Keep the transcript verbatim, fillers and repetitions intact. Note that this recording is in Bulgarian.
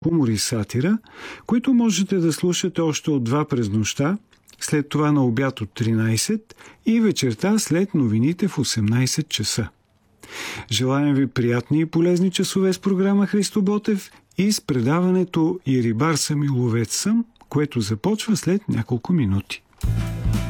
хумор и сатира, които можете да слушате още от два през нощта, след това на обяд от тринайсет и вечерта след новините в осемнайсет часа. Желаем ви приятни и полезни часове с програма Христо Ботев и с предаването «И рибар съм и ловец съм», което започва след няколко минути.